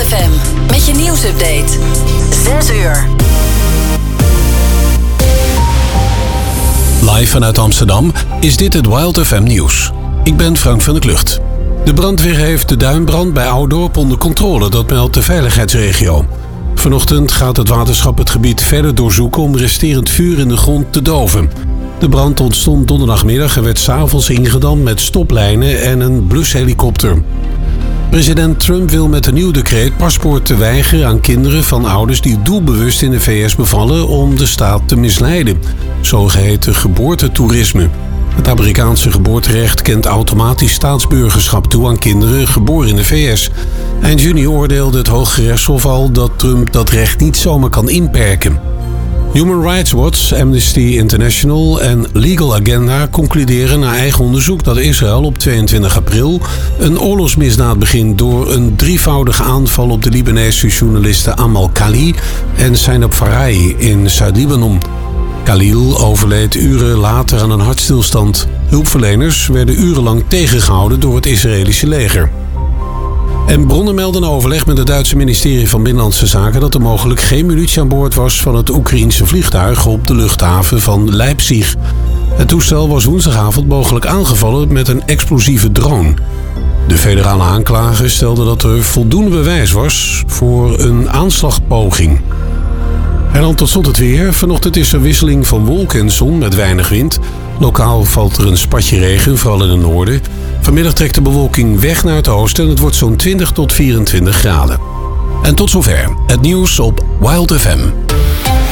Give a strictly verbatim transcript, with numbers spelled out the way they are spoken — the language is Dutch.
F M met je nieuwsupdate. zes uur. Live vanuit Amsterdam is dit het Wild F M nieuws. Ik ben Frank van der Klucht. De brandweer heeft de duinbrand bij Oudorp onder controle, dat meldt de veiligheidsregio. Vanochtend gaat het waterschap het gebied verder doorzoeken om resterend vuur in de grond te doven. De brand ontstond donderdagmiddag en werd 's avonds ingedamd met stoplijnen en een blushelikopter. President Trump wil met een nieuw decreet paspoorten weigeren aan kinderen van ouders die doelbewust in de V S bevallen om de staat te misleiden. Zogeheten geboortetoerisme. Het Amerikaanse geboorterecht kent automatisch staatsburgerschap toe aan kinderen geboren in de V S. Eind juni oordeelde het Hooggerechtshof al dat Trump dat recht niet zomaar kan inperken. Human Rights Watch, Amnesty International en Legal Agenda concluderen na eigen onderzoek dat Israël op tweeëntwintig april een oorlogsmisdaad begint door een drievoudige aanval op de Libanese journalisten Amal Khali en Zainab Farai in Zuid-Libanon. Khalil overleed uren later aan een hartstilstand. Hulpverleners werden urenlang tegengehouden door het Israëlische leger. En bronnen melden na overleg met het Duitse ministerie van Binnenlandse Zaken dat er mogelijk geen munitie aan boord was van het Oekraïense vliegtuig op de luchthaven van Leipzig. Het toestel was woensdagavond mogelijk aangevallen met een explosieve drone. De federale aanklager stelde dat er voldoende bewijs was voor een aanslagpoging. En dan tot slot het weer. Vanochtend is er wisseling van wolken en zon met weinig wind. Lokaal valt er een spatje regen, vooral in het noorden. Vanmiddag trekt de bewolking weg naar het oosten en het wordt zo'n twintig tot vierentwintig graden. En tot zover het nieuws op Wild F M.